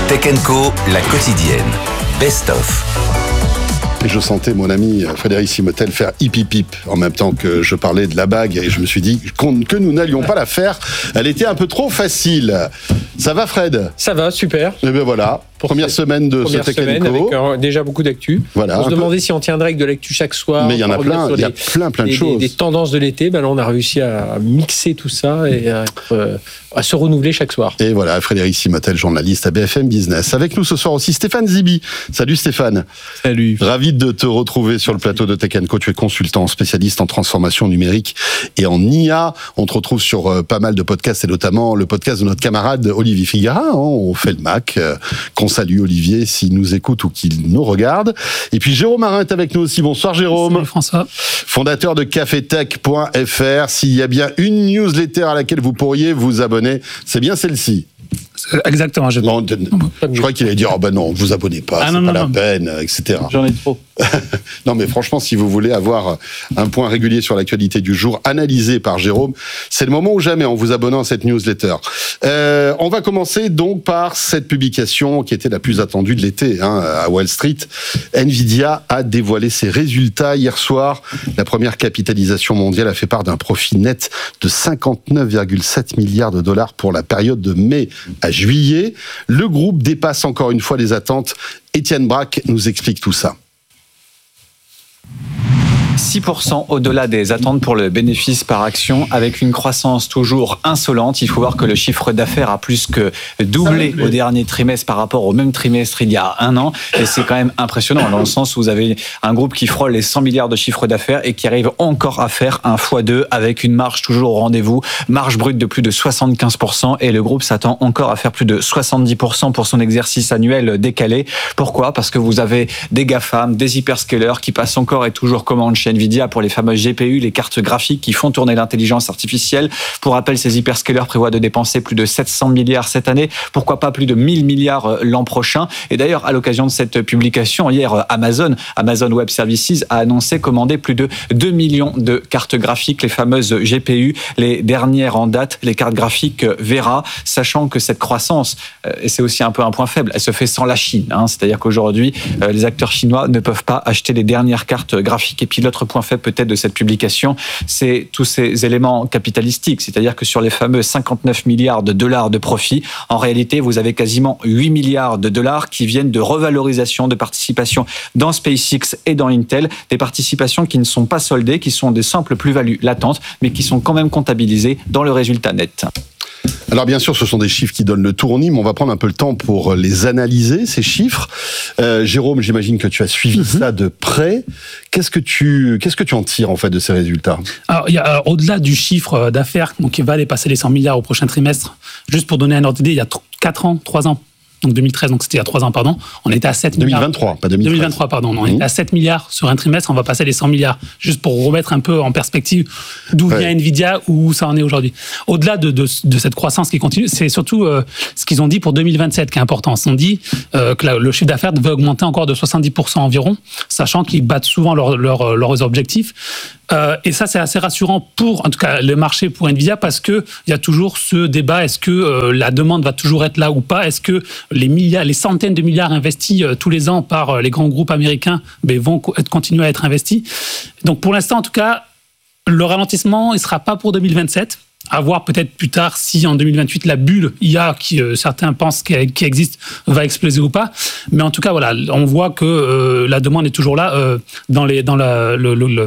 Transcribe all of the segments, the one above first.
Tech & Co, la quotidienne. Best of. Et je sentais mon ami Frédéric Simotel faire hip hip hip en même temps que je parlais de la bague et je me suis dit que nous n'allions pas la faire. Elle était un peu trop facile. Ça va, Fred ? Ça va, super. Et bien voilà, première semaine de ce Tech & Co. Avec déjà beaucoup d'actu. Voilà, on se demandait si on tiendrait avec de l'actu chaque soir. Mais il y en a plein, il y a plein de choses. Des tendances de l'été, là on a réussi à mixer tout ça et à se renouveler chaque soir. Et voilà, Frédéric Simotel, journaliste à BFM Business. Avec nous ce soir aussi Stéphane Zibi. Salut Stéphane. Salut. Ravi de te retrouver sur le plateau de Tech & Co. Tu es consultant, spécialiste en transformation numérique et en IA. On te retrouve sur pas mal de podcasts et notamment le podcast de notre camarade Olivier Figara. On fait le Mac. Qu'on salue Olivier s'il nous écoute ou qu'il nous regarde. Et puis Jérôme Marin est avec nous aussi. Bonsoir Jérôme. Salut François. Fondateur de cafetech.fr. S'il y a bien une newsletter à laquelle vous pourriez vous abonner, c'est bien celle-ci. Exactement. Je crois qu'il allait dire oh ben non, vous abonnez pas, c'est pas la peine, etc. J'en ai trop. Non mais franchement, si vous voulez avoir un point régulier sur l'actualité du jour, analysé par Jérôme, c'est le moment ou jamais en vous abonnant à cette newsletter. On va commencer donc par cette publication qui était la plus attendue de l'été à Wall Street. Nvidia a dévoilé ses résultats hier soir. La première capitalisation mondiale a fait part d'un profit net de 59,7 milliards de dollars pour la période de mai à juillet. Le groupe dépasse encore une fois les attentes. Étienne Braque nous explique tout ça. 6% au-delà des attentes pour le bénéfice par action, avec une croissance toujours insolente. Il faut voir que le chiffre d'affaires a plus que doublé au dernier trimestre par rapport au même trimestre il y a un an. Et c'est quand même impressionnant dans le sens où vous avez un groupe qui frôle les 100 milliards de chiffre d'affaires et qui arrive encore à faire un x2 avec une marge toujours au rendez-vous, marge brute de plus de 75%, et le groupe s'attend encore à faire plus de 70% pour son exercice annuel décalé. Pourquoi ? Parce que vous avez des GAFAM, des hyperscalers qui passent encore et toujours commande chez Nvidia pour les fameuses GPU, les cartes graphiques qui font tourner l'intelligence artificielle. Pour rappel, ces hyperscalers prévoient de dépenser plus de 700 milliards cette année, pourquoi pas plus de 1000 milliards l'an prochain. Et d'ailleurs, à l'occasion de cette publication, hier, Amazon Web Services a annoncé commander plus de 2 millions de cartes graphiques, les fameuses GPU, les dernières en date, les cartes graphiques Vera, sachant que cette croissance, et c'est aussi un peu un point faible, elle se fait sans la Chine. C'est-à-dire qu'aujourd'hui, les acteurs chinois ne peuvent pas acheter les dernières cartes graphiques. Et puis l'autre point faible peut-être de cette publication, c'est tous ces éléments capitalistiques, c'est-à-dire que sur les fameux 59 milliards de dollars de profit, en réalité, vous avez quasiment 8 milliards de dollars qui viennent de revalorisation de participation dans SpaceX et dans Intel, des participations qui ne sont pas soldées, qui sont des simples plus-values latentes, mais qui sont quand même comptabilisées dans le résultat net. Alors bien sûr, ce sont des chiffres qui donnent le tournis, mais on va prendre un peu le temps pour les analyser, ces chiffres. Jérôme, j'imagine que tu as suivi ça de près. Qu'est-ce que tu en tires en fait de ces résultats ? Alors, au-delà du chiffre d'affaires, donc qui va dépasser les 100 milliards au prochain trimestre, juste pour donner un ordre d'idée, il y a 3 ans, donc 2013, donc c'était il y a 3 ans, pardon, on était à 7 milliards. 2023, pas 2013. 2023, pardon, on était à 7 milliards sur un trimestre, on va passer les 100 milliards, juste pour remettre un peu en perspective d'où vient Nvidia, où ça en est aujourd'hui. Au-delà de cette croissance qui continue, c'est surtout ce qu'ils ont dit pour 2027 qui est important. Ils ont dit que le chiffre d'affaires devait augmenter encore de 70% environ, sachant qu'ils battent souvent leurs objectifs. Et ça, c'est assez rassurant pour, en tout cas, le marché pour Nvidia, parce que il y a toujours ce débat, est-ce que la demande va toujours être là ou pas ? Est-ce que les centaines de milliards investis tous les ans par les grands groupes américains vont continuer à être investis ? Donc pour l'instant, en tout cas, le ralentissement, il ne sera pas pour 2027. À voir peut-être plus tard si en 2028 la bulle IA qui certains pensent qui existe va exploser ou pas, mais en tout cas voilà, on voit que la demande est toujours là. Dans la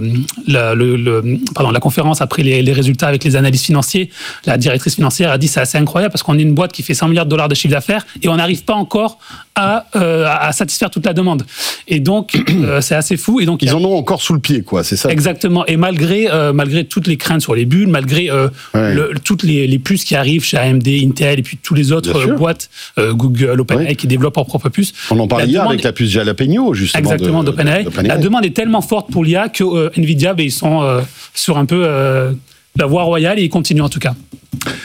conférence après les résultats avec les analystes financiers, la directrice financière a dit c'est assez incroyable parce qu'on est une boîte qui fait 100 milliards de dollars de chiffre d'affaires et on n'arrive pas encore à satisfaire toute la demande, et donc c'est assez fou. Et donc ils en ont encore sous le pied, quoi, c'est ça. Exactement. Et malgré toutes les craintes sur les bulles, malgré toutes les puces qui arrivent chez AMD, Intel et puis tous les autres boîtes, Google, OpenAI qui développent leurs propres puces. On en parlait hier avec la puce Jalapeno, justement. Exactement, d'OpenAI. La demande est tellement forte pour l'IA que Nvidia, ils sont sur un peu la voie royale et ils continuent en tout cas.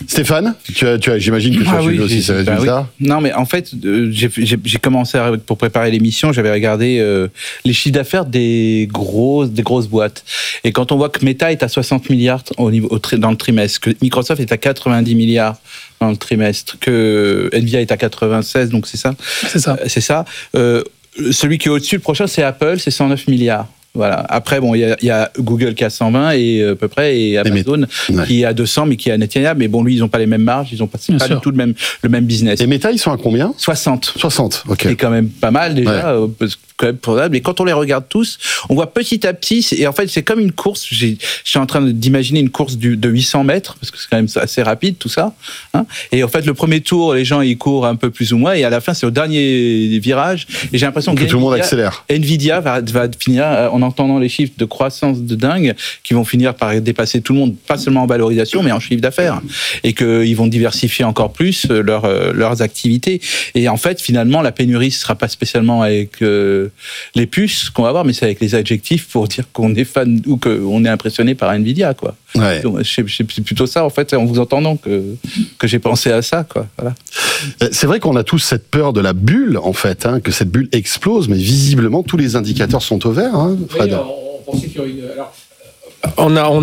Stéphane, j'imagine que tu as suivi aussi ces résultats. Oui. Non, mais en fait, j'ai commencé pour préparer l'émission, j'avais regardé les chiffres d'affaires des grosses boîtes. Et quand on voit que Meta est à 60 milliards dans le trimestre, que Microsoft est à 90 milliards dans le trimestre, que Nvidia est à 96, donc c'est ça. C'est ça. Celui qui est au-dessus, le prochain, c'est Apple, c'est 109 milliards. Voilà. Après, bon, il y a Google qui a 120 et à peu près, et Amazon qui est à 200, mais qui est inatteignable. Mais bon, lui, ils n'ont pas les mêmes marges, ils n'ont pas du tout le même business. Et Meta, ils sont à combien ? 60. 60, ok. C'est quand même pas mal déjà. Quand même probable. Et quand on les regarde tous, on voit petit à petit, et en fait, c'est comme une course. Je suis en train d'imaginer une course de 800 mètres, parce que c'est quand même assez rapide, tout ça. Hein, et en fait, le premier tour, les gens, ils courent un peu plus ou moins, et à la fin, c'est au dernier virage. Et j'ai l'impression que tout le monde accélère. Nvidia va finir, en entendant les chiffres de croissance de dingue, qui vont finir par dépasser tout le monde, pas seulement en valorisation, mais en chiffre d'affaires. Et qu'ils vont diversifier encore plus leurs activités. Et en fait, finalement, la pénurie, ce sera pas spécialement avec les puces qu'on va voir, mais c'est avec les adjectifs pour dire qu'on est fan ou qu'on est impressionné par Nvidia, quoi. Ouais. Donc, c'est plutôt ça, en fait, en vous entendant que j'ai pensé à ça, quoi. Voilà. C'est vrai qu'on a tous cette peur de la bulle, en fait, hein, que cette bulle explose, mais visiblement, tous les indicateurs sont au vert, hein, Fred. Oui, on pensait qu'il y aurait une... Alors,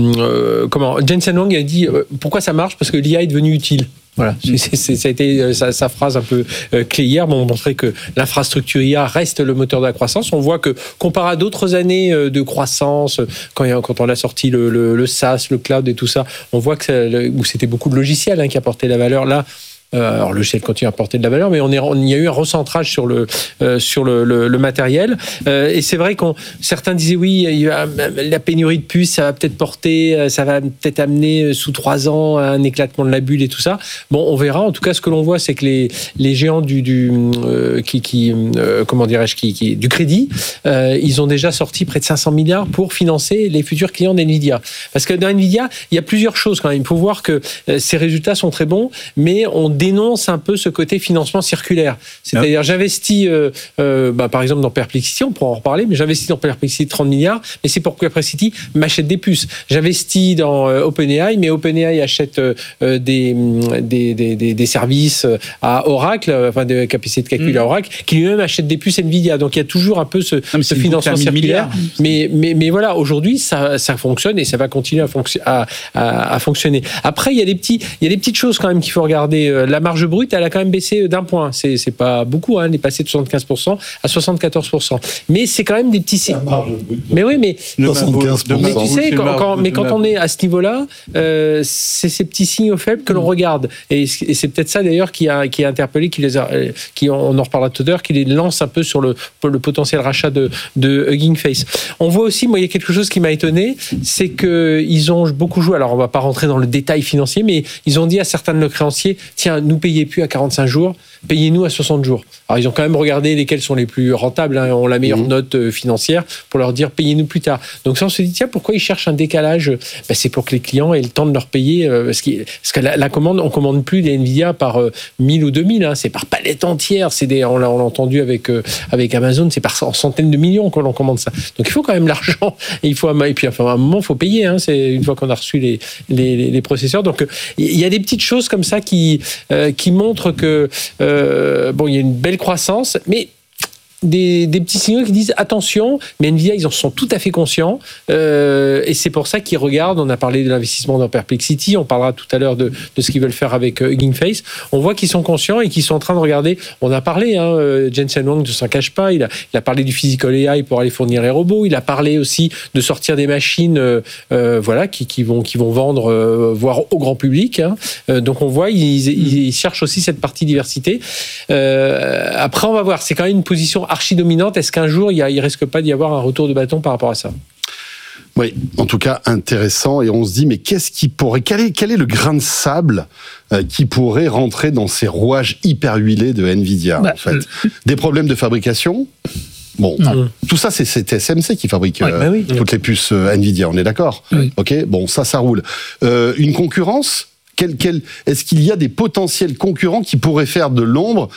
Jensen Huang a dit pourquoi ça marche, parce que l'IA est devenue utile. Voilà, ça a été sa phrase un peu clé hier. Bon, on montrait que l'infrastructure IA reste le moteur de la croissance. On voit que, comparé à d'autres années de croissance, quand on a sorti le SaaS, le cloud et tout ça, on voit que où c'était beaucoup de logiciels qui apportaient la valeur. Là, alors le logiciel continue à apporter de la valeur, mais il y a eu un recentrage sur le matériel. Et c'est vrai certains disaient oui, la pénurie de puces, ça va peut-être amener sous 3 ans à un éclatement de la bulle et tout ça. Bon, on verra. En tout cas, ce que l'on voit, c'est que les géants du crédit, ils ont déjà sorti près de 500 milliards pour financer les futurs clients d'Nvidia. Parce que dans Nvidia, il y a plusieurs choses quand même. Il faut voir que ces résultats sont très bons, mais on dénonce un peu ce côté financement circulaire. C'est-à-dire, j'investis, par exemple, dans Perplexity, on pourra en reparler, mais j'investis dans Perplexity 30 milliards, mais c'est pour que Perplexity m'achète des puces. J'investis dans OpenAI, mais OpenAI achète des services à Oracle, enfin des capacités de calcul à Oracle, qui lui-même achète des puces Nvidia. Donc il y a toujours un peu ce financement circulaire. Mais voilà, aujourd'hui, ça fonctionne et ça va continuer à fonctionner. Après, il y a des petites choses quand même qu'il faut regarder. La marge brute, elle a quand même baissé d'1 point. C'est pas beaucoup, elle est passée de 75% à 74%. Mais c'est quand même des petits signes. Mais oui, mais 75%. Mais tu sais, quand on est à ce niveau-là, c'est ces petits signaux faibles que l'on regarde. Et c'est peut-être ça d'ailleurs qui a interpellé, on en reparlera tout à l'heure, qui les lance un peu sur le potentiel rachat de Hugging Face. On voit aussi, moi, il y a quelque chose qui m'a étonné, c'est qu'ils ont beaucoup joué. Alors, on va pas rentrer dans le détail financier, mais ils ont dit à certains de nos créanciers, tiens, nous payez plus à 45 jours, payez-nous à 60 jours. Alors, ils ont quand même regardé lesquels sont les plus rentables, ont la meilleure note financière, pour leur dire, payez-nous plus tard. Donc ça, on se dit, tiens, pourquoi ils cherchent un décalage ? C'est pour que les clients aient le temps de leur payer, parce que la commande, on commande plus des Nvidia par 1000 ou 2000, c'est par palette entière, on l'a entendu avec Amazon, c'est par centaines de millions qu'on commande ça. Donc il faut quand même l'argent, et puis enfin, à un moment, il faut payer, c'est une fois qu'on a reçu les processeurs. Donc il y a des petites choses comme ça qui montrent que il y a une belle croissance, mais des petits signaux qui disent attention, mais Nvidia, ils en sont tout à fait conscients, et c'est pour ça qu'ils regardent. On a parlé de l'investissement dans Perplexity, on parlera tout à l'heure de ce qu'ils veulent faire avec Hugging Face. On voit qu'ils sont conscients et qu'ils sont en train de regarder. On a parlé, Jensen Huang ne s'en cache pas, il a parlé du physical AI pour aller fournir les robots, il a parlé aussi de sortir des machines qui vont vendre, voire au grand public. Donc on voit, ils cherchent aussi cette partie diversité. Après, on va voir, c'est quand même une position archi-dominante. Est-ce qu'un jour, il risque pas d'y avoir un retour de bâton par rapport à ça ? Oui, en tout cas, intéressant. Et on se dit, mais quel est le grain de sable qui pourrait rentrer dans ces rouages hyper huilés de Nvidia, en fait ? Des problèmes de fabrication ? Bon, tout ça, c'est TSMC qui fabrique toutes les puces Nvidia, on est d'accord ? Oui. Ok, bon, ça roule. Une concurrence ? Est-ce qu'il y a des potentiels concurrents qui pourraient faire de l'ombre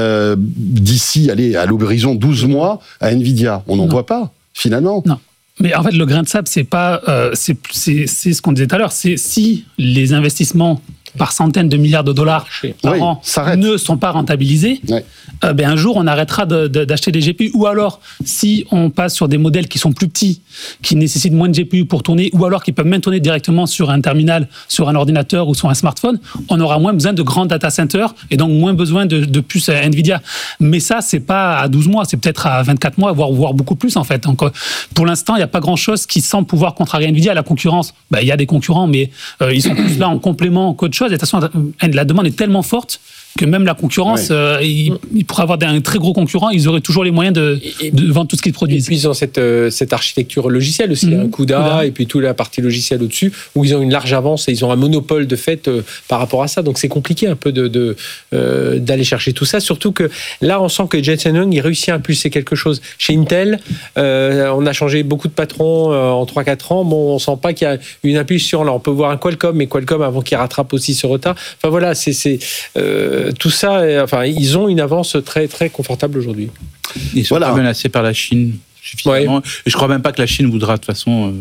d'ici, à l'horizon 12 mois à Nvidia ? On n'en voit pas, finalement. Non. Mais en fait, le grain de sable, c'est pas, c'est ce qu'on disait tout à l'heure. C'est si les investissements par centaines de milliards de dollars par an ne sont pas rentabilisés, un jour on arrêtera d'acheter des GPU. Ou alors, si on passe sur des modèles qui sont plus petits, qui nécessitent moins de GPU pour tourner, ou alors qui peuvent même tourner directement sur un terminal, sur un ordinateur ou sur un smartphone, on aura moins besoin de grands data centers et donc moins besoin de puces Nvidia. Mais ça, c'est pas à 12 mois, c'est peut-être à 24 mois, voire beaucoup plus en fait. Donc, pour l'instant, il n'y a pas grand-chose qui semble pouvoir contrarier Nvidia. La concurrence, il y a des concurrents, mais ils sont plus là en complément qu'autre chose. Et de toute façon, la demande est tellement forte que même la concurrence, ils pourraient avoir un très gros concurrent, ils auraient toujours les moyens de vendre tout ce qu'ils produisent. Et puis ils ont cette architecture logicielle aussi, un CUDA, et puis toute la partie logicielle au-dessus, où ils ont une large avance et ils ont un monopole de fait par rapport à ça. Donc c'est compliqué un peu d'aller chercher tout ça, surtout que là on sent que Jensen Huang, il réussit à impulser quelque chose. Chez Intel, on a changé beaucoup de patrons en 3-4 ans, bon, on sent pas qu'il y a une impulsion. Là on peut voir un Qualcomm, mais Qualcomm avant qu'il rattrape aussi ce retard. Enfin voilà, tout ça, ils ont une avance très, très confortable aujourd'hui. Ils sont pas menacés par la Chine suffisamment. Et je crois même pas que la Chine voudra de toute façon.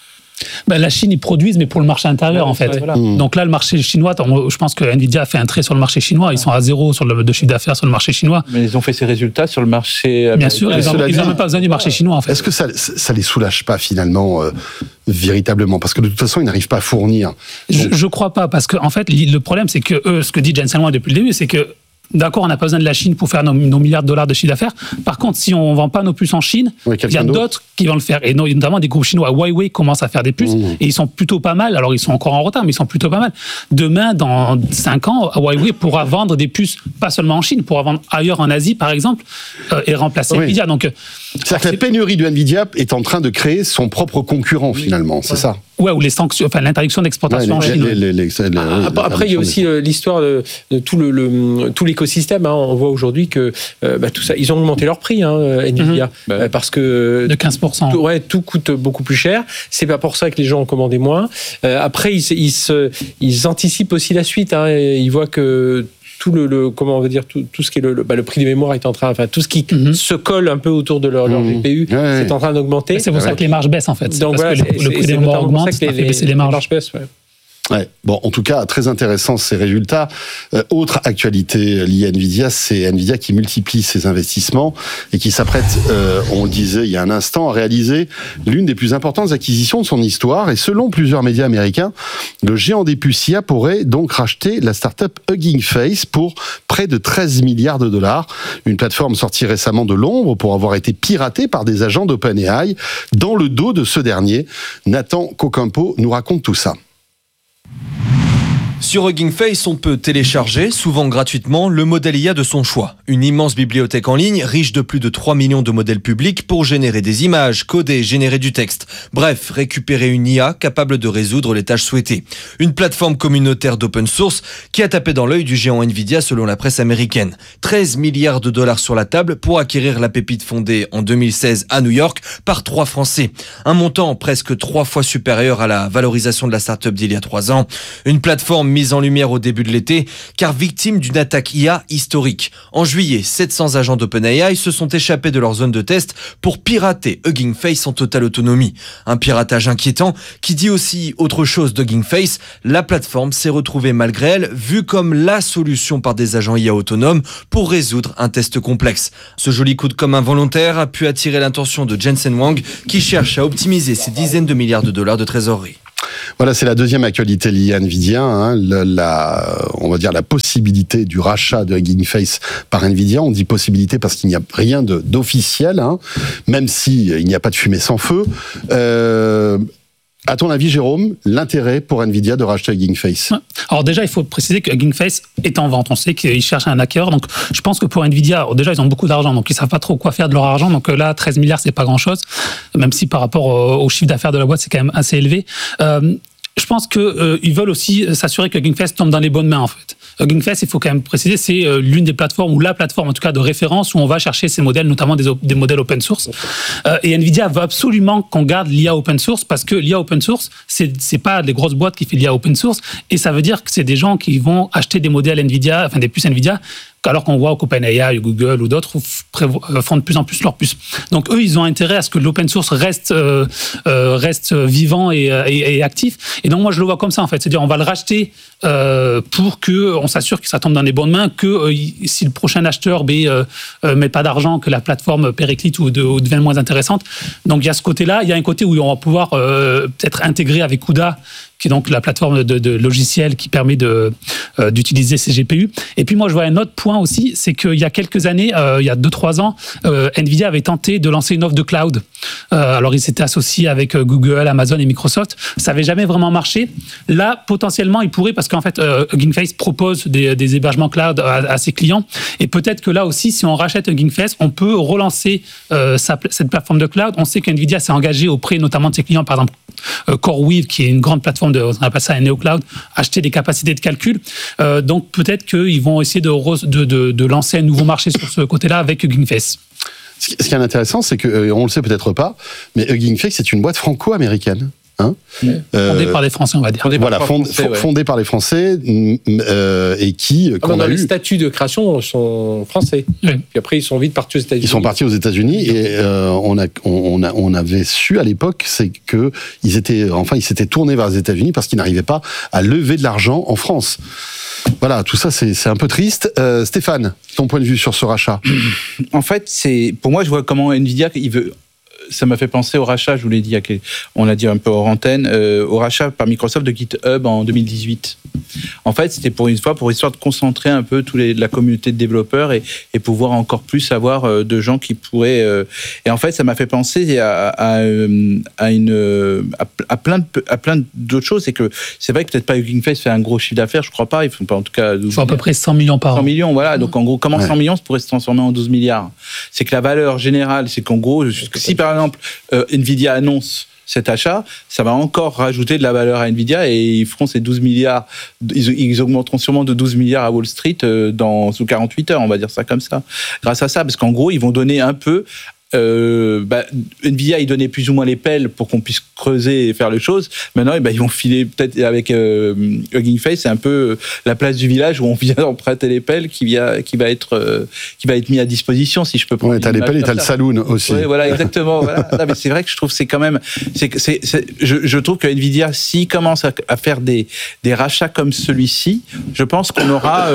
La Chine, ils produisent, mais pour le marché intérieur, en fait. Voilà. Donc là, le marché chinois, je pense que Nvidia a fait un trait sur le marché chinois. Ils sont à 0 de chiffre d'affaires sur le marché chinois. Mais ils ont fait ces résultats sur le marché américain. Bien sûr, ils n'ont même pas besoin du marché chinois, en fait. Est-ce que ça les soulage pas, finalement, véritablement? Parce que de toute façon, ils n'arrivent pas à fournir. Je crois pas, parce que, en fait, le problème, c'est que eux, ce que dit Jensen Huang depuis le début, c'est que d'accord, on n'a pas besoin de la Chine pour faire nos milliards de dollars de chiffre d'affaires. Par contre, si on ne vend pas nos puces en Chine, il y a d'autres qui vont le faire. Et notamment des groupes chinois. Huawei commence à faire des puces et ils sont plutôt pas mal. Alors, ils sont encore en retard, mais ils sont plutôt pas mal. Demain, dans 5 ans, Huawei pourra vendre des puces, pas seulement en Chine, pourra vendre ailleurs en Asie, par exemple, et remplacer Nvidia. Donc, c'est-à-dire que la pénurie de Nvidia est en train de créer son propre concurrent, finalement, c'est ça? Ouais, ou les sanctions, l'interdiction d'exportation en Chine. Après, il y a aussi l'histoire de tout l'écosystème. On voit aujourd'hui que tout ça, ils ont augmenté leur prix, Nvidia, parce que de 15%. Tout coûte beaucoup plus cher. C'est pas pour ça que les gens ont commandé moins. Après, ils anticipent aussi la suite. Ils voient que tout comment on va dire, tout ce qui est le prix des mémoires est en train, tout ce qui se colle un peu autour de leur GPU, c'est en train d'augmenter. C'est pour ça que les marges baissent en fait. Donc parce que le prix des mémoires augmente, ça fait baisser les marges. Baissent, Bon, en tout cas, très intéressant ces résultats. Autre actualité liée à Nvidia, c'est Nvidia qui multiplie ses investissements et qui s'apprête, on le disait il y a un instant, à réaliser l'une des plus importantes acquisitions de son histoire. Et selon plusieurs médias américains, le géant des puces IA pourrait donc racheter la start-up Hugging Face pour près de 13 milliards de dollars. Une plateforme sortie récemment de l'ombre pour avoir été piratée par des agents d'OpenAI dans le dos de ce dernier. Nathan Cocampo nous raconte tout ça. Sur Hugging Face, on peut télécharger, souvent gratuitement, le modèle IA de son choix. Une immense bibliothèque en ligne, riche de plus de 3 millions de modèles publics pour générer des images, coder, générer du texte. Bref, récupérer une IA capable de résoudre les tâches souhaitées. Une plateforme communautaire d'open source qui a tapé dans l'œil du géant Nvidia selon la presse américaine. 13 milliards de dollars sur la table pour acquérir la pépite fondée en 2016 à New York par 3 Français. Un montant presque 3 fois supérieur à la valorisation de la start-up d'il y a 3 ans. Une plateforme mise en lumière au début de l'été, car victime d'une attaque IA historique. En juillet, 700 agents d'OpenAI se sont échappés de leur zone de test pour pirater Hugging Face en totale autonomie. Un piratage inquiétant qui dit aussi autre chose d'Hugging Face. La plateforme s'est retrouvée malgré elle vue comme la solution par des agents IA autonomes pour résoudre un test complexe. Ce joli coup de com' involontaire a pu attirer l'attention de Jensen Huang qui cherche à optimiser ses dizaines de milliards de dollars de trésorerie. Voilà, c'est la deuxième actualité liée à Nvidia, on va dire la possibilité du rachat de Hugging Face par Nvidia. On dit possibilité parce qu'il n'y a rien d'officiel, même s'il n'y a pas de fumée sans feu. À ton avis, Jérôme, l'intérêt pour Nvidia de racheter Hugging Face? Alors déjà, il faut préciser que Hugging Face est en vente. On sait qu'ils cherchent un hacker. Donc, je pense que pour Nvidia, déjà, ils ont beaucoup d'argent. Donc, ils savent pas trop quoi faire de leur argent. Donc là, 13 milliards, c'est pas grand-chose. Même si par rapport au chiffre d'affaires de la boîte, c'est quand même assez élevé. Je pense qu'ils veulent aussi s'assurer que Hugging Face tombe dans les bonnes mains, en fait. Hugging Face, il faut quand même préciser, c'est l'une des plateformes, ou la plateforme en tout cas de référence, où on va chercher ces modèles, notamment des modèles open source. Et Nvidia veut absolument qu'on garde l'IA open source, parce que l'IA open source, c'est pas des grosses boîtes qui font l'IA open source, et ça veut dire que c'est des gens qui vont acheter des modèles Nvidia, enfin des puces Nvidia, alors qu'on voit qu'OpenAI, Google ou d'autres font de plus en plus leurs puces. Donc eux, ils ont intérêt à ce que l'open source reste vivant et actif. Et donc moi, je le vois comme ça en fait, c'est-à-dire on va le racheter pour que on s'assure que ça tombe dans les bonnes mains, que si le prochain acheteur met pas d'argent, que la plateforme périclite ou devienne moins intéressante. Donc il y a ce côté-là, il y a un côté où on va pouvoir peut-être intégrer avec CUDA, qui est donc la plateforme de logiciels qui permet d'utiliser ces GPU. Et puis moi, je vois un autre point aussi, c'est qu'il y a quelques années, il y a 2-3 ans, NVIDIA avait tenté de lancer une offre de cloud. Alors, ils s'étaient associés avec Google, Amazon et Microsoft. Ça n'avait jamais vraiment marché. Là, potentiellement, ils pourraient, parce qu'en fait, Hugging Face propose des hébergements cloud à ses clients. Et peut-être que là aussi, si on rachète Hugging Face, on peut relancer cette plateforme de cloud. On sait qu'NVIDIA s'est engagé auprès notamment de ses clients, par exemple, CoreWeave, qui est une grande plateforme on appelle ça un NeoCloud, acheter des capacités de calcul. Donc peut-être qu'ils vont essayer de lancer un nouveau marché sur ce côté-là avec Hugging Face. Ce qui est intéressant, c'est que, on le sait peut-être pas, mais Hugging Face, c'est une boîte franco-américaine. Fondée par les Français, on va dire. Fondée par les Français et qui, les statuts de création sont français. Oui. Puis après, ils sont vite partis aux États-Unis. Ils sont partis aux États-Unis et on avait su à l'époque, c'est que ils s'étaient tournés vers les États-Unis parce qu'ils n'arrivaient pas à lever de l'argent en France. Voilà, tout ça, c'est un peu triste. Stéphane, ton point de vue sur ce rachat? En fait, pour moi, je vois comment NVIDIA, il veut. Ça m'a fait penser au rachat, je vous l'ai dit, on l'a dit un peu hors antenne, au rachat par Microsoft de GitHub en 2018. En fait, c'était pour histoire de concentrer un peu la communauté de développeurs et pouvoir encore plus avoir de gens qui pourraient. Et en fait, ça m'a fait penser à plein d'autres choses. C'est que c'est vrai que peut-être pas Hugging Face fait un gros chiffre d'affaires, je crois pas. Ils font pas en tout cas. Il faut à peu près 100 millions par an. 100 millions, voilà. Donc en gros, comment 100 millions pourrait se transformer en 12 milliards? C'est que la valeur générale, c'est qu'en gros, si par exemple Nvidia annonce cet achat, ça va encore rajouter de la valeur à Nvidia et ils feront ces 12 milliards, ils augmenteront sûrement de 12 milliards à Wall Street sous 48 heures, on va dire ça comme ça, grâce à ça, parce qu'en gros, ils vont donner un peu. Nvidia, ils donnaient plus ou moins les pelles pour qu'on puisse creuser et faire les choses. Maintenant, ils vont filer peut-être avec Hugging Face, c'est un peu la place du village où on vient emprunter les pelles qui va être mis à disposition, si je peux prendre. Ouais, t'as les pelles et t'as le saloon aussi. Ouais, voilà, exactement. Voilà. Non, mais c'est vrai que je trouve que c'est quand même, je trouve que Nvidia, s'il commence à faire des rachats comme celui-ci, je pense qu'on aura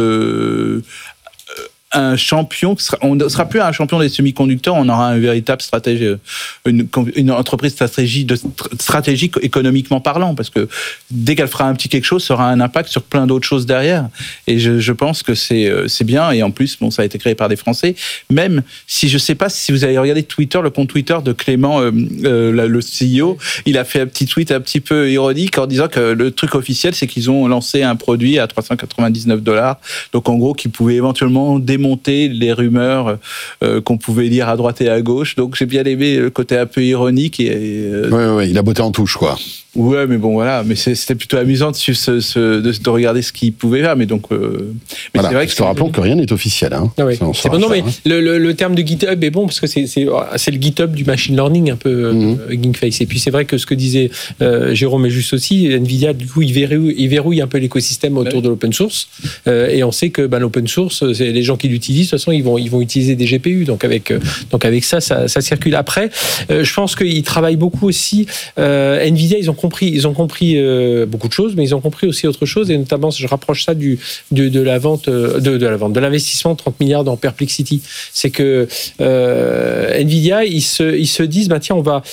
un champion, on ne sera plus un champion des semi-conducteurs, on aura un véritable une entreprise stratégique économiquement parlant, parce que dès qu'elle fera un petit quelque chose, ça aura un impact sur plein d'autres choses derrière. Et je pense que c'est bien, et en plus, ça a été créé par des Français. Même si je ne sais pas si vous avez regardé Twitter, le compte Twitter de Clément, le CEO, il a fait un petit tweet un petit peu ironique en disant que le truc officiel, c'est qu'ils ont lancé un produit à $399. Donc en gros, qu'ils pouvaient éventuellement démonter les rumeurs qu'on pouvait lire à droite et à gauche. Donc j'ai bien aimé le côté un peu ironique. Ouais, il a botté en touche, quoi. Ouais, mais bon, voilà. Mais c'était plutôt amusant de suivre de regarder ce qu'il pouvait faire. Mais donc, c'est vrai que rappelons que rien n'est officiel. Hein. Ah oui. Le terme de GitHub est bon parce que c'est le GitHub du machine learning un peu Hugging Face. Et puis c'est vrai que ce que disait Jérôme est juste aussi. Nvidia, du coup, il verrouille un peu l'écosystème autour de l'open source. Et on sait que l'open source, c'est les gens qui l'utilisent. De toute façon, ils vont utiliser des GPU. Donc avec ça circule. Après, je pense qu'ils travaillent beaucoup aussi. Nvidia, ils ont compris beaucoup de choses, mais ils ont compris aussi autre chose, et notamment, je rapproche ça de l'investissement de 30 milliards dans Perplexity. C'est que Nvidia, ils se disent, tiens,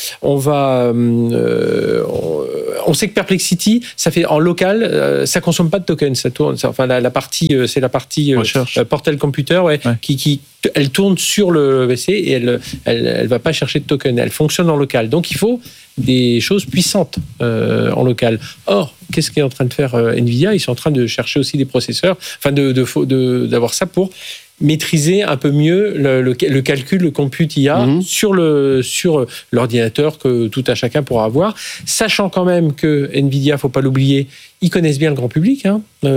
on sait que Perplexity, ça fait en local, ça consomme pas de tokens, ça tourne. Enfin, la partie, c'est la partie Portal Computer, qui elle tourne sur le PC et elle va pas chercher de tokens. Elle fonctionne en local. Donc il faut des choses puissantes en local. Or, qu'est-ce qu'est en train de faire Nvidia? Ils sont en train de chercher aussi des processeurs, d'avoir ça pour maîtriser un peu mieux le calcul, le compute IA sur l'ordinateur que tout à chacun pourra avoir, sachant quand même que Nvidia, faut pas l'oublier, ils connaissent bien le grand public.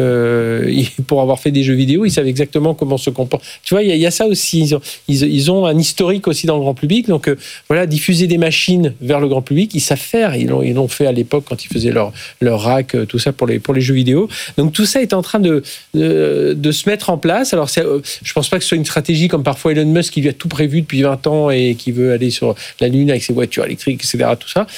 Pour avoir fait des jeux vidéo, ils savent exactement comment se comporter. Tu vois, il y a ça aussi. Ils ont un historique aussi dans le grand public. Donc voilà, diffuser des machines vers le grand public, ils savent faire. Ils l'ont fait à l'époque quand ils faisaient leur rack, tout ça pour les jeux vidéo. Donc tout ça est en train de se mettre en place. Alors je pense pas que ce soit une stratégie comme parfois Elon Musk qui lui a tout prévu depuis 20 ans et qui veut aller sur la Lune avec ses voitures électriques, etc. Tout ça.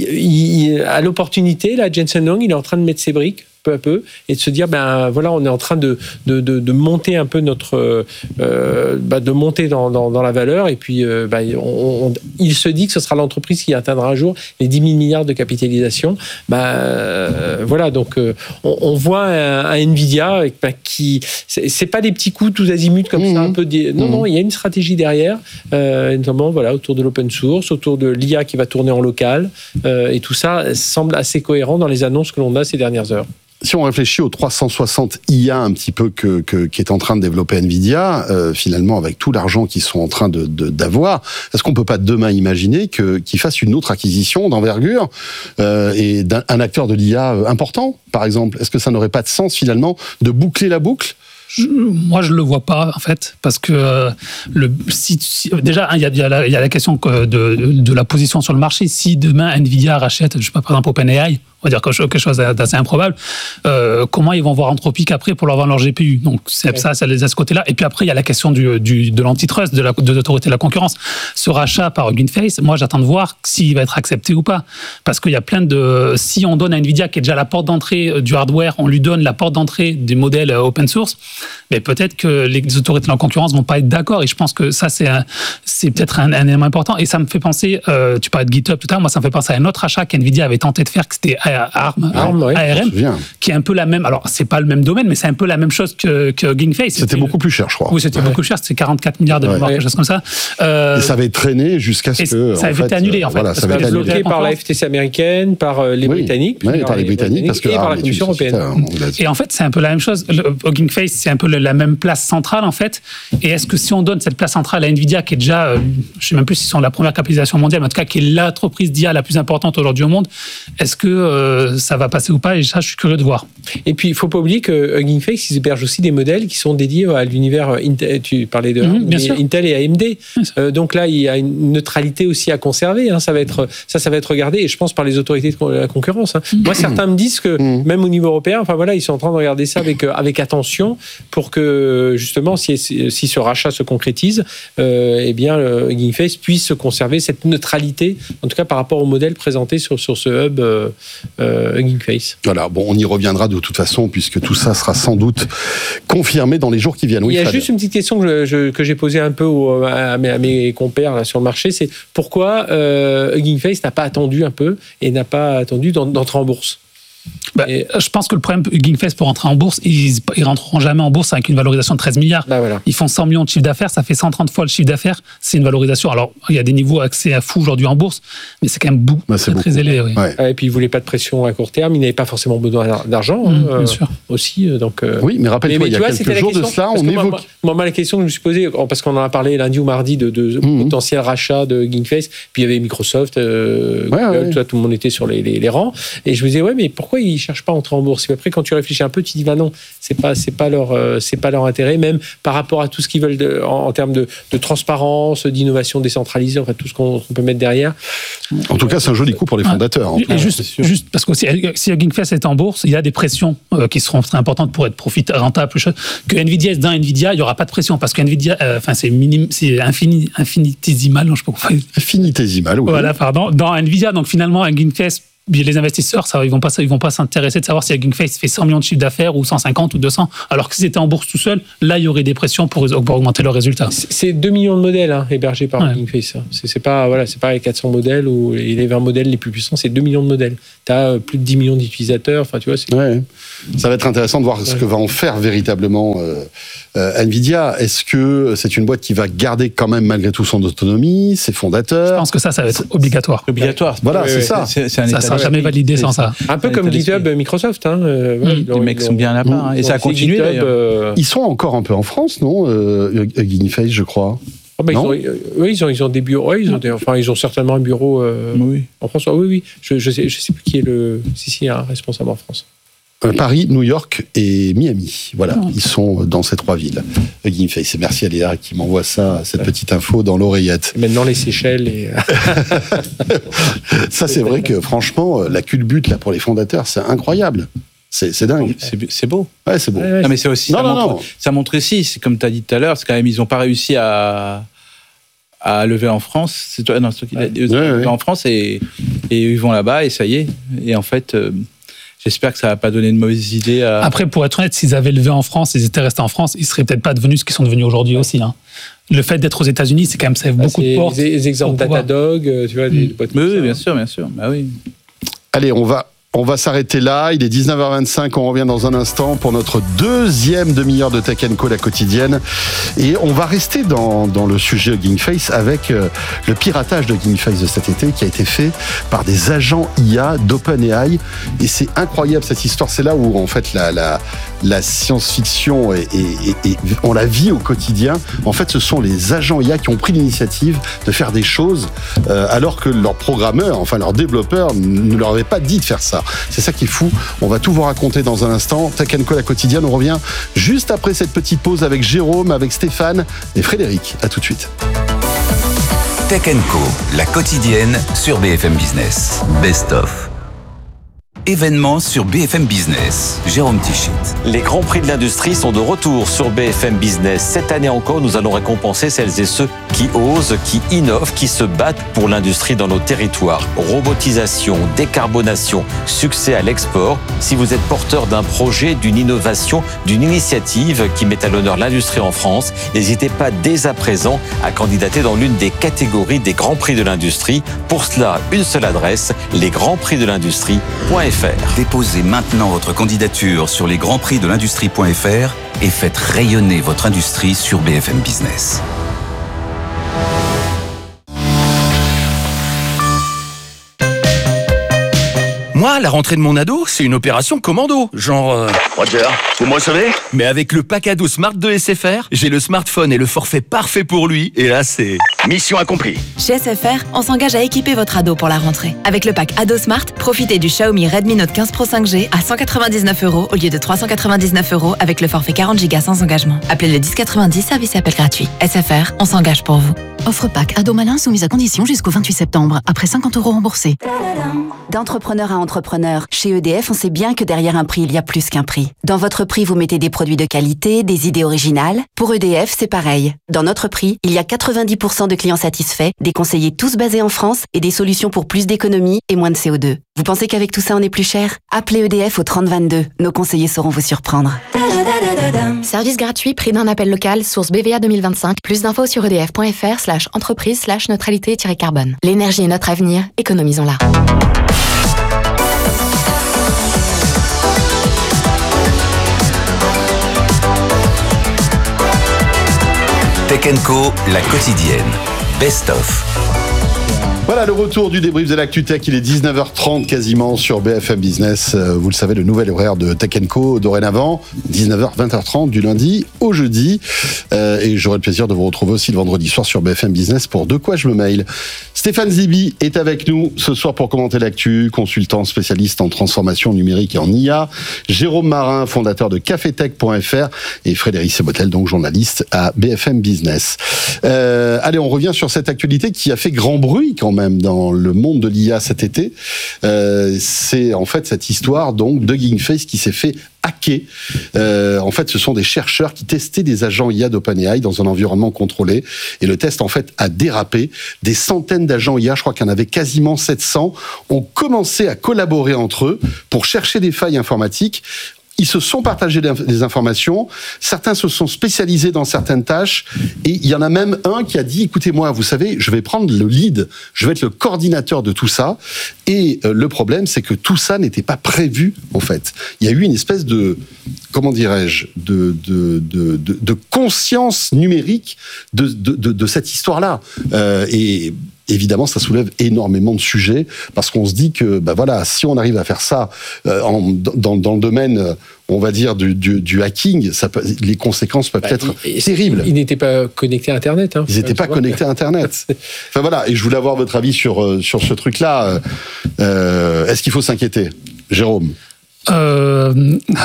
À l'opportunité, là, Jensen Huang, il est en train de mettre ses briques peu à peu et de se dire voilà, on est en train de monter un peu notre de monter dans la valeur et puis il se dit que ce sera l'entreprise qui atteindra un jour les 10 000 milliards de capitalisation. Voilà, donc on voit un Nvidia qui c'est pas des petits coups tous azimuts comme ça un peu non, il y a une stratégie derrière, notamment voilà, autour de l'open source, autour de l'IA qui va tourner en local, et tout ça semble assez cohérent dans les annonces que l'on a ces dernières heures. Si on réfléchit aux 360 IA un petit peu qui est en train de développer Nvidia, finalement avec tout l'argent qu'ils sont en train d'avoir, est-ce qu'on peut pas demain imaginer qu'ils fassent une autre acquisition d'envergure et d'un acteur de l'IA important, par exemple? Est-ce que ça n'aurait pas de sens finalement de boucler la boucle? Moi, je le vois pas en fait, parce que déjà il y a la question de la position sur le marché. Si demain Nvidia rachète, je sais pas, par exemple OpenAI, on va dire quelque chose d'assez improbable, comment ils vont voir Anthropic après pour leur vendre leur GPU? Donc ça les a ce côté-là. Et puis après il y a la question de l'antitrust, de l'autorité de la concurrence. Ce rachat par Hugging Face, moi j'attends de voir s'il va être accepté ou pas, parce qu'il y a plein si on donne à Nvidia qui est déjà la porte d'entrée du hardware, on lui donne la porte d'entrée des modèles open source, mais peut-être que les autorités de la concurrence vont pas être d'accord. Et je pense que ça c'est peut-être un élément important. Et ça me fait penser, tu parlais de GitHub tout à l'heure, moi ça me fait penser à un autre achat qu'Nvidia avait tenté de faire, que c'était ARM, qui est un peu la même. Alors c'est pas le même domaine, mais c'est un peu la même chose que Hugging Face. C'était beaucoup plus cher, je crois. Oui, c'était beaucoup plus cher. C'était 44 milliards de mémoire, quelque chose comme ça. Et ça avait traîné jusqu'à ce que ça avait été annulé en fait. Voilà, ça avait été bloqué par la FTC américaine, par les Britanniques, par les Britanniques, parce que et par la Commission européenne. Et en fait, c'est un peu la même chose. Hugging Face, c'est un peu la même place centrale en fait. Et est-ce que si on donne cette place centrale à Nvidia, qui est déjà, je sais même plus s'ils sont la première capitalisation mondiale, mais en tout cas qui est l'entreprise d'IA la plus importante aujourd'hui au monde, est-ce que ça va passer ou pas? Et ça, je suis curieux de voir. Et puis, il ne faut pas oublier que Hugging Face, ils hébergent aussi des modèles qui sont dédiés à l'univers Intel. Tu parlais de Intel et AMD. Donc là, il y a une neutralité aussi à conserver. Ça va être regardé, et je pense par les autorités de la concurrence. Moi, certains me disent que même au niveau européen, enfin voilà, ils sont en train de regarder ça avec attention pour que justement, si ce rachat se concrétise, eh bien, Hugging Face puisse conserver cette neutralité, en tout cas par rapport au modèle présenté sur ce hub Hugging Face. Voilà, bon, on y reviendra de toute façon, puisque tout ça sera sans doute confirmé dans les jours qui viennent. Oui, il y a Fred. juste une petite question que j'ai posée un peu à mes compères là, sur le marché, c'est pourquoi Hugging Face n'a pas attendu un peu et n'a pas attendu d'entrer en bourse? Je pense que le problème, Hugging Face, pour rentrer en bourse, ils rentreront jamais en bourse avec une valorisation de 13 milliards. Voilà. Ils font 100 millions de chiffre d'affaires, ça fait 130 fois le chiffre d'affaires. C'est une valorisation. Alors, il y a des niveaux accès à fou aujourd'hui en bourse, mais c'est quand même très élevé. Oui. Ouais. Et puis, ils ne voulaient pas de pression à court terme. Ils n'avaient pas forcément besoin d'argent bien sûr. aussi. Donc, oui, mais rappelle-toi, il y a quelques jours de cela, on évoque... Moi, la question que je me suis posée, parce qu'on en a parlé lundi ou mardi de potentiel rachat de Hugging Face, puis il y avait Microsoft, Google, tout le monde était sur les rangs. Et je me disais, mais pourquoi ils ne cherchent pas à entrer en bourse? Et après, quand tu réfléchis un peu, tu dis, non, c'est pas leur intérêt, même par rapport à tout ce qu'ils veulent en termes de transparence, d'innovation décentralisée, enfin tout ce qu'on peut mettre derrière. En tout cas, c'est un joli coup pour les fondateurs. Et juste parce que si Hugging Face est en bourse, il y a des pressions qui seront très importantes pour être rentable. Que Nvidia est dans Nvidia, il n'y aura pas de pression parce que Nvidia, c'est infinitésimal, non, je sais pas quoi. Infinitésimal, oui. Voilà, pardon. Dans Nvidia, donc finalement, Hugging Face, les investisseurs, ils vont pas s'intéresser de savoir si Hugging Face fait 100 millions de chiffre d'affaires ou 150 ou 200, alors que si c'était en bourse tout seul, là, il y aurait des pressions pour augmenter leurs résultats. C'est 2 millions de modèles hébergés par Hugging Face. C'est pas les 400 modèles ou les 20 modèles les plus puissants, c'est 2 millions de modèles. Tu as plus de 10 millions d'utilisateurs. Enfin, tu vois, ça va être intéressant de voir ce que va en faire véritablement Nvidia. Est-ce que c'est une boîte qui va garder quand même malgré tout son autonomie, ses fondateurs? Je pense que ça va être obligatoire. Obligatoire. Voilà, c'est ça. C'est un état sera jamais validé sans ça. Un peu comme GitHub Microsoft. Les mecs sont bien là-bas. Et ça a continué d'ailleurs. Ils sont encore un peu en France, non Hugging Face, je crois. Ils ont des bureaux. Ils ont certainement un bureau en France. Oui. Je sais plus qui est il y a un responsable en France. Paris, New York et Miami. Voilà, ils sont dans ces 3 villes. Hugging Face. Et merci à Léa qui m'envoie cette petite info dans l'oreillette. Et maintenant les Seychelles. Ça, c'est vrai que franchement, la culbute là pour les fondateurs, c'est incroyable. C'est dingue. C'est beau. Ouais, c'est beau. Non, mais c'est aussi. Ça montre aussi, c'est comme tu as dit tout à l'heure, c'est quand même, ils n'ont pas réussi à lever en France. C'est toi, en France et ils vont là-bas et ça y est. Et en fait. J'espère que ça va pas donner de mauvaises idées. Après, pour être honnête, s'ils avaient levé en France, ils étaient restés en France, ils seraient peut-être pas devenus ce qu'ils sont devenus aujourd'hui aussi. Hein. Le fait d'être aux États-Unis, c'est quand même ça ouvre beaucoup de portes. Les exemples Datadog, tu vois, des boîtes. Oui, bien sûr. Bah oui. Allez, on va s'arrêter là. Il est 19h25. On revient dans un instant pour notre deuxième demi-heure de Tech & Co, la quotidienne. Et on va rester dans le sujet Hugging Face avec le piratage de Hugging Face de cet été qui a été fait par des agents IA d'OpenAI. Et c'est incroyable cette histoire. C'est là où en fait la science-fiction et on la vit au quotidien. En fait, ce sont les agents IA qui ont pris l'initiative de faire des choses alors que leurs programmeurs, enfin leurs développeurs, ne leur avaient pas dit de faire ça. C'est ça qui est fou. On va tout vous raconter dans un instant. Tech & Co, la quotidienne. On revient juste après cette petite pause avec Jérôme, avec Stéphane et Frédéric. À tout de suite. Tech & Co, la quotidienne sur BFM Business. Best of. Événements sur BFM Business. Jérôme Tichit. Les grands prix de l'industrie sont de retour sur BFM Business. Cette année encore, nous allons récompenser celles et ceux qui osent, qui innovent, qui se battent pour l'industrie dans nos territoires. Robotisation, décarbonation, succès à l'export. Si vous êtes porteur d'un projet, d'une innovation, d'une initiative qui met à l'honneur l'industrie en France, n'hésitez pas dès à présent à candidater dans l'une des catégories des grands prix de l'industrie. Pour cela, une seule adresse, lesgrandsprixdelindustrie.fr. Déposez maintenant votre candidature sur lesgrandsprixdelindustrie.fr et faites rayonner votre industrie sur BFM Business. Moi, la rentrée de mon ado, c'est une opération commando. Genre... Roger, vous me recevez ? Mais avec le pack ado Smart de SFR, j'ai le smartphone et le forfait parfait pour lui. Et là, c'est... Mission accomplie. Chez SFR, on s'engage à équiper votre ado pour la rentrée. Avec le pack Ado Smart, profitez du Xiaomi Redmi Note 15 Pro 5G à 199 € au lieu de 399 € avec le forfait 40 Go sans engagement. Appelez le 1090, service et appel gratuit. SFR, on s'engage pour vous. Offre pack Ado Malin soumise à condition jusqu'au 28 septembre, après 50 € remboursés. D'entrepreneur à entrepreneur, chez EDF, on sait bien que derrière un prix, il y a plus qu'un prix. Dans votre prix, vous mettez des produits de qualité, des idées originales. Pour EDF, c'est pareil. Dans notre prix, il y a 90% de clients satisfaits, des conseillers tous basés en France et des solutions pour plus d'économie et moins de CO2. Vous pensez qu'avec tout ça, on est plus cher ? Appelez EDF au 3022. Nos conseillers sauront vous surprendre. Service gratuit, prix d'un appel local, source BVA 2025. Plus d'infos sur edf.fr/entreprise/neutralité-carbone. L'énergie est notre avenir, économisons-la. Tech & Co, la quotidienne. Best of. Voilà le retour du débrief de l'actu tech. Il est 19h30 quasiment sur BFM Business. Vous le savez, le nouvel horaire de Tech & Co dorénavant, 19h, 20h30 du lundi au jeudi. Et j'aurai le plaisir de vous retrouver aussi le vendredi soir sur BFM Business pour De quoi je me mail. Stéphane Zibi est avec nous ce soir pour commenter l'actu, consultant spécialiste en transformation numérique et en IA. Jérôme Marin, fondateur de cafetech.fr et Frédéric Sebotel, donc journaliste à BFM Business. Allez, on revient sur cette actualité qui a fait grand bruit quand même dans le monde de l'IA cet été. C'est en fait cette histoire donc de Hugging Face qui s'est fait hacker. En fait, ce sont des chercheurs qui testaient des agents IA d'OpenAI dans un environnement contrôlé. Et le test, en fait, a dérapé. Des centaines d'agents IA, je crois qu'il y en avait quasiment 700, ont commencé à collaborer entre eux pour chercher des failles informatiques. Ils se sont partagés des informations, certains se sont spécialisés dans certaines tâches, et il y en a même un qui a dit, écoutez-moi, vous savez, je vais prendre le lead, je vais être le coordinateur de tout ça, et le problème, c'est que tout ça n'était pas prévu, en fait. Il y a eu une espèce de, comment dirais-je, de conscience numérique de cette histoire-là. Et évidemment, ça soulève énormément de sujets parce qu'on se dit que, si on arrive à faire ça dans le domaine, on va dire du hacking, les conséquences peuvent être terribles. Ils n'étaient pas connectés à Internet. Ils n'étaient pas connectés à Internet. Enfin voilà, et je voulais avoir votre avis sur ce truc-là. Est-ce qu'il faut s'inquiéter, Jérôme? En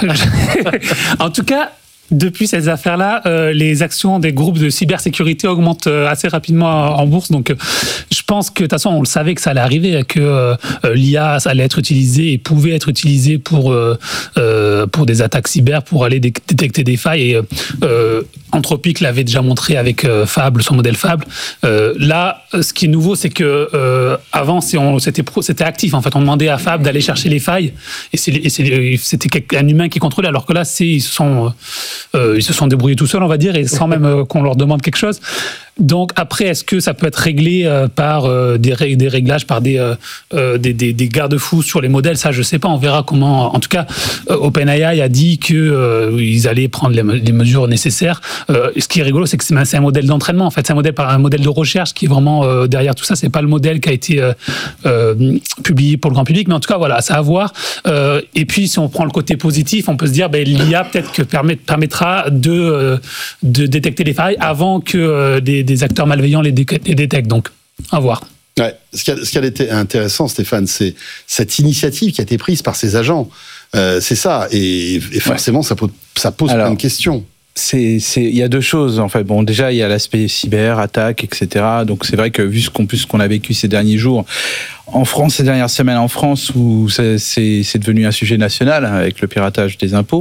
tout cas, depuis ces affaires-là, les actions des groupes de cybersécurité augmentent assez rapidement en bourse. Donc, je pense que, de toute façon, on le savait que ça allait arriver, que l'IA allait être utilisée et pouvait être utilisée pour des attaques cyber, pour aller détecter des failles. Et Anthropic l'avait déjà montré avec Fable, son modèle Fable. Là, ce qui est nouveau, c'est que avant, c'était actif. En fait, on demandait à Fable d'aller chercher les failles, et c'était un humain qui contrôlait. Alors que là, ils se sont débrouillés tout seuls, on va dire, et sans même qu'on leur demande quelque chose. Donc après, est-ce que ça peut être réglé par des réglages, par des garde-fous sur les modèles? Ça, je sais pas. On verra comment. En tout cas, OpenAI a dit que ils allaient prendre les mesures nécessaires. Ce qui est rigolo, c'est que c'est un modèle d'entraînement. En fait, c'est un modèle de recherche qui est vraiment derrière tout ça. C'est pas le modèle qui a été publié pour le grand public, mais en tout cas, voilà, ça à voir. Et puis, si on prend le côté positif, on peut se dire, l'IA peut-être que permettra de détecter les failles avant que des acteurs malveillants les détectent. Donc, à voir. Ouais. Ce qui a été intéressant, Stéphane, c'est cette initiative qui a été prise par ces agents. C'est ça. Et forcément, ça pose plein de questions. Il y a deux choses, en fait. Bon, déjà, il y a l'aspect cyber, attaque, etc. Donc, c'est vrai que vu ce qu'on a vécu ces derniers jours, en France, ces dernières semaines en France, où c'est devenu un sujet national, avec le piratage des impôts.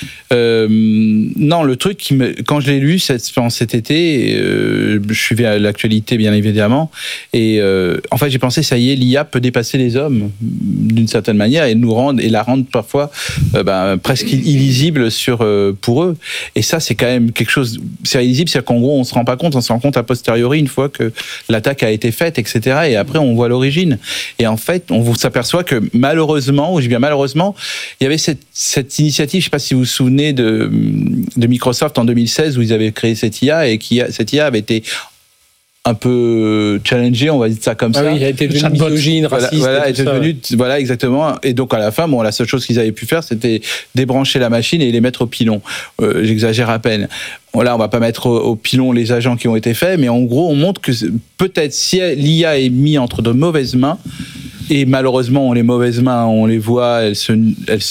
Non, le truc quand je l'ai lu cet été, je suivais l'actualité bien évidemment, et en fait j'ai pensé, ça y est, l'IA peut dépasser les hommes d'une certaine manière et la rendre parfois presque illisible pour eux. Et ça, c'est quand même quelque chose, c'est illisible, c'est-à-dire qu'en gros on se rend compte a posteriori une fois que l'attaque a été faite, etc. Et après on voit l'origine. Et en fait, on s'aperçoit que malheureusement, il y avait cette initiative, je ne sais pas si vous vous souvenez de Microsoft en 2016 où ils avaient créé cette IA, et cette IA avait été un peu challengée, on va dire ça comme ça. Oui, il a été devenu misogyne, raciste. Voilà, exactement. Et donc à la fin, la seule chose qu'ils avaient pu faire, c'était débrancher la machine et les mettre au pilon. J'exagère à peine. Là, on va pas mettre au pilon les agents qui ont été faits, mais en gros, on montre que peut-être si l'IA est mise entre de mauvaises mains, et malheureusement, les mauvaises mains, on les voit, elles se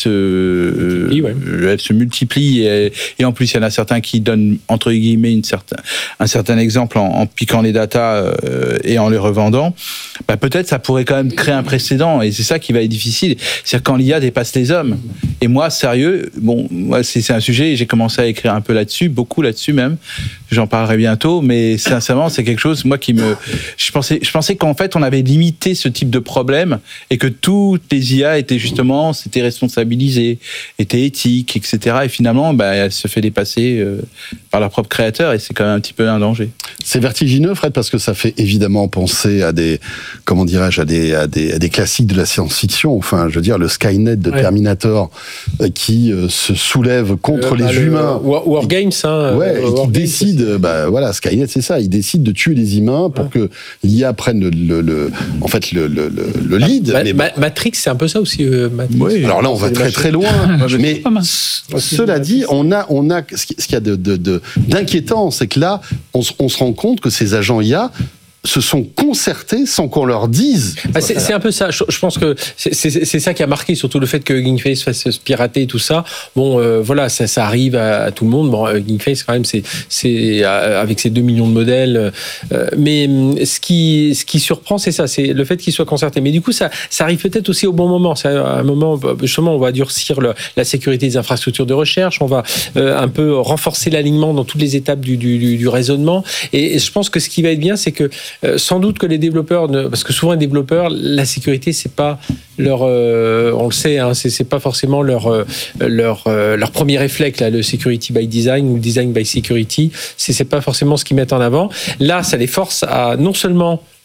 multiplient, et en plus, il y en a certains qui donnent, entre guillemets, un certain exemple en piquant les datas et en les revendant. Peut-être ça pourrait quand même créer un précédent, et c'est ça qui va être difficile. C'est-à-dire quand l'IA dépasse les hommes. Et moi, sérieux, moi, c'est un sujet, j'ai commencé à écrire un peu là-dessus, beaucoup là-dessus même. J'en parlerai bientôt, mais sincèrement, c'est quelque chose, moi, je pensais qu'en fait, on avait limité ce type de problème, et que toutes les IA c'était responsabilisées, étaient éthiques, etc. Et finalement, elle se fait dépasser par leur propre créateur, et c'est quand même un petit peu un danger. C'est vertigineux, Fred, parce que ça fait évidemment penser à des classiques de la science-fiction. Enfin, je veux dire, le Skynet de Terminator qui se soulève contre les humains. Wargames, qui décide, Skynet, c'est ça. Il décide de tuer les humains pour que l'IA prenne le lead. Matrix, c'est un peu ça aussi. Oui. Alors là, on va très très loin. Mais cela dit, on a ce qu'il y a d'inquiétant, c'est que là, on se rend compte que ces agents IA se sont concertés sans qu'on leur dise. C'est un peu ça. Je pense que c'est ça qui a marqué, surtout le fait que GameFace fasse se pirater et tout ça. Ça arrive à tout le monde. GameFace, quand même, c'est avec ses 2 millions de modèles. Mais ce qui surprend, c'est ça, c'est le fait qu'ils soient concertés. Mais du coup, ça arrive peut-être aussi au bon moment. C'est un moment, justement, on va durcir la sécurité des infrastructures de recherche. On va un peu renforcer l'alignement dans toutes les étapes du raisonnement. Et je pense que ce qui va être bien, c'est que sans doute que les développeurs, parce que souvent les développeurs, la sécurité, c'est pas leur, on le sait, c'est pas forcément leur premier réflexe, là, le security by design ou design by security, c'est pas forcément ce qu'ils mettent en avant. Là, ça les force à non seulement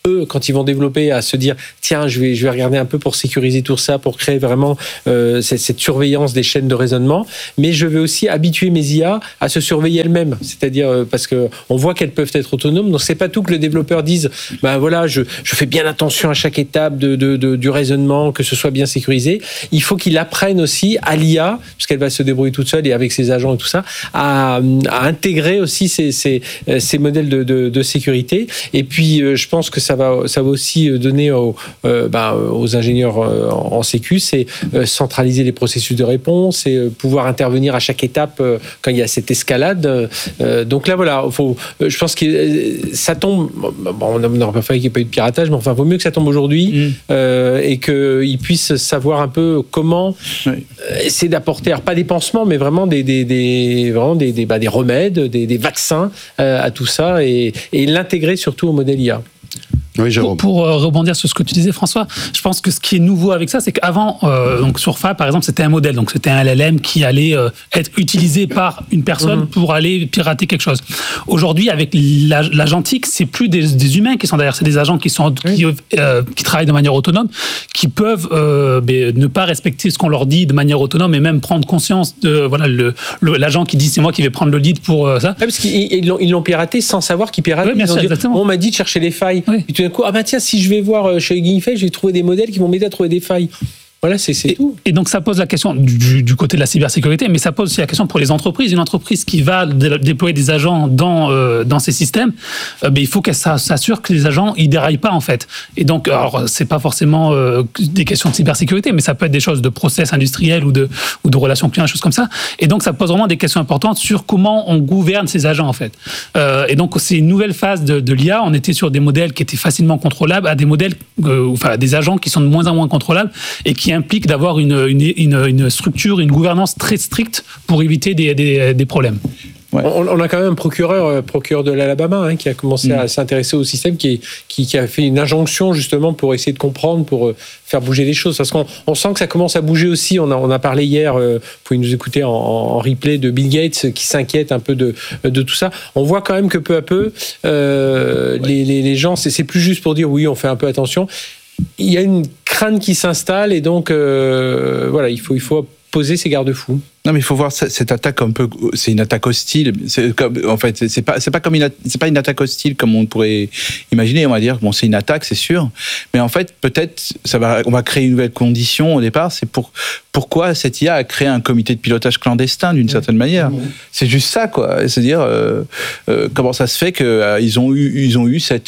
eux, quand ils vont développer, à se dire tiens, je vais regarder un peu pour sécuriser tout ça, pour créer vraiment cette surveillance des chaînes de raisonnement. Mais je vais aussi habituer mes IA à se surveiller elles-mêmes. C'est-à-dire parce que on voit qu'elles peuvent être autonomes. Donc c'est pas tout que le développeur dise ben voilà, je fais bien attention à chaque étape du raisonnement, que ce soit bien sécurisé. Il faut qu'il apprenne aussi à l'IA, puisqu'elle va se débrouiller toute seule et avec ses agents et tout ça, à intégrer aussi ces modèles de sécurité. Et puis je pense que ça va aussi donner aux ingénieurs en sécu, c'est centraliser les processus de réponse et pouvoir intervenir à chaque étape quand il y a cette escalade. Donc là voilà, je pense que ça tombe. Bon, on n'aurait pas fait qu'il n'y ait pas eu de piratage, mais enfin, vaut mieux que ça tombe aujourd'hui et qu'ils puissent savoir un peu comment essayer d'apporter, pas des pansements, mais vraiment des remèdes, des vaccins à tout ça et l'intégrer surtout au modèle IA. Oui, Jérôme. Pour rebondir sur ce que tu disais, François, je pense que ce qui est nouveau avec ça, c'est qu'avant, donc sur FA, par exemple, c'était un modèle, donc c'était un LLM qui allait être utilisé par une personne pour aller pirater quelque chose. Aujourd'hui, avec l'agentique, c'est plus des humains qui sont derrière, c'est des agents qui travaillent de manière autonome, qui peuvent ne pas respecter ce qu'on leur dit de manière autonome et même prendre conscience de l'agent qui dit c'est moi qui vais prendre le lead pour ça. Ouais, parce qu'ils l'ont piraté sans savoir qu'ils piratent. Oui, bien sûr, exactement. On m'a dit de chercher les failles. Oui. Et tout d'un coup, tiens, si je vais voir chez Guinefay, je vais trouver des modèles qui vont m'aider à trouver des failles. Voilà, c'est tout. Et donc, ça pose la question du côté de la cybersécurité, mais ça pose aussi la question pour les entreprises. Une entreprise qui va déployer des agents dans ces systèmes, il faut qu'elle s'assure que les agents ne déraillent pas, en fait. Et donc, alors, c'est pas forcément des questions de cybersécurité, mais ça peut être des choses de process industriels ou de relations clients, des choses comme ça. Et donc, ça pose vraiment des questions importantes sur comment on gouverne ces agents, en fait. Et donc, c'est une nouvelle phase de l'IA. On était sur des modèles qui étaient facilement contrôlables à des modèles, des agents qui sont de moins en moins contrôlables et qui implique d'avoir une structure, une gouvernance très stricte pour éviter des problèmes. Ouais. On a quand même un procureur de l'Alabama qui a commencé à s'intéresser au système, qui a fait une injonction justement pour essayer de comprendre, pour faire bouger les choses. Parce qu'on sent que ça commence à bouger aussi. On a parlé hier, vous pouvez nous écouter en replay, de Bill Gates qui s'inquiète un peu de tout ça. On voit quand même que peu à peu, les gens, c'est plus juste pour dire oui, on fait un peu attention. Il y a une crainte qui s'installe et donc il faut poser ses garde-fous. Non, mais il faut voir cette attaque un peu. C'est une attaque hostile. C'est pas une attaque hostile comme on pourrait imaginer. On va dire c'est une attaque, c'est sûr. Mais en fait, peut-être on va créer une nouvelle condition au départ. C'est pourquoi cette IA a créé un comité de pilotage clandestin d'une certaine manière. C'est juste ça, quoi. C'est-à-dire comment ça se fait qu'ils ont eu cette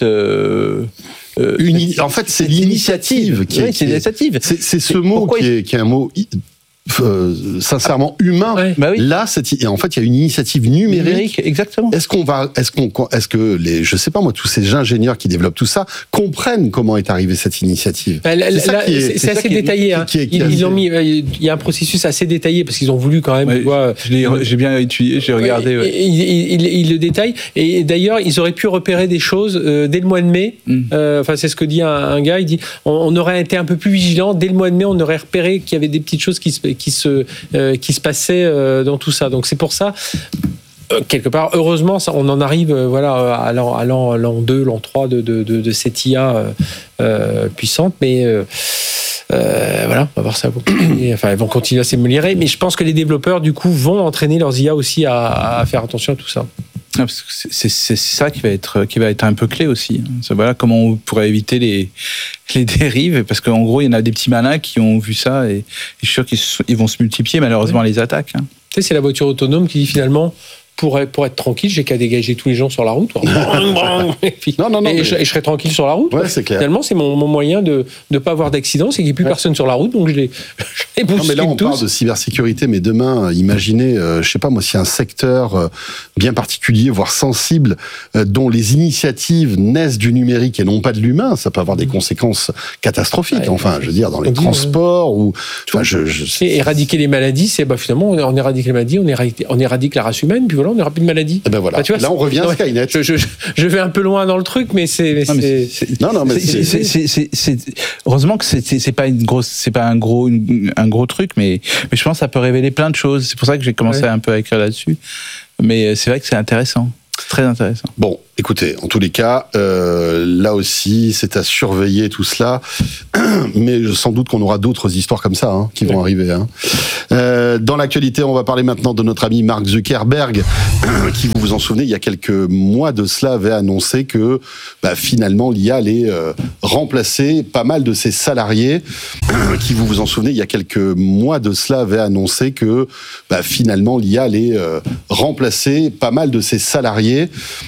en fait, c'est l'initiative qui est. C'est l'initiative. C'est ce mot qui est un mot sincèrement humain. Bah oui. Là, en fait, il y a une initiative numérique. Exactement. Est-ce que je sais pas moi, tous ces ingénieurs qui développent tout ça comprennent comment est arrivée cette initiative? C'est assez détaillé. Ils l'ont mis. Il y a un processus assez détaillé parce qu'ils ont voulu quand même. J'ai bien étudié, j'ai regardé. Ils le détaillent. Et d'ailleurs, ils auraient pu repérer des choses dès le mois de mai. C'est ce que dit un gars. Il dit on aurait été un peu plus vigilant dès le mois de mai. On aurait repéré qu'il y avait des petites choses qui se passait dans tout ça. Donc c'est pour ça, quelque part, heureusement, on en arrive à l'an 2, l'an 3 de cette IA puissante, mais on va voir ça. Elles vont continuer à s'améliorer, mais je pense que les développeurs, du coup, vont entraîner leurs IA aussi à faire attention à tout ça. C'est ça qui va être un peu clé aussi. Voilà comment on pourrait éviter les dérives, parce qu'en gros, il y en a des petits malins qui ont vu ça et je suis sûr qu'ils vont se multiplier malheureusement les attaques. Tu sais, c'est la voiture autonome qui dit finalement, pour être tranquille, j'ai qu'à dégager tous les gens sur la route. Et je serai tranquille sur la route. Ouais, c'est clair. Finalement, c'est mon moyen de ne pas avoir d'accident, c'est qu'il n'y ait plus personne sur la route, donc je les bouscule tous. Mais là, on parle de cybersécurité, mais demain, imaginez, je sais pas moi, si un secteur bien particulier, voire sensible, dont les initiatives naissent du numérique et non pas de l'humain, ça peut avoir des conséquences catastrophiques. Je veux dire, dans les transports ou. Éradiquer les maladies, c'est finalement, on éradique les maladies, on éradique la race humaine, puis voilà, on n'aura plus de maladie. Et voilà. Tu vois, là, on revient à Skynet. Je vais un peu loin dans le truc, mais heureusement que c'est pas un gros truc, mais je pense que ça peut révéler plein de choses. C'est pour ça que j'ai commencé un peu à écrire là-dessus. Mais c'est vrai que c'est intéressant. C'est très intéressant. Bon, Écoutez, en tous les cas, là aussi, c'est à surveiller tout cela. Mais sans doute qu'on aura d'autres histoires comme ça qui vont arriver. Dans l'actualité, on va parler maintenant de notre ami Mark Zuckerberg, qui, vous vous en souvenez, il y a quelques mois de cela, avait annoncé que finalement l'IA allait remplacer pas mal de ses salariés. Qui, vous vous en souvenez, il y a quelques mois de cela, avait annoncé que finalement l'IA allait remplacer pas mal de ses salariés.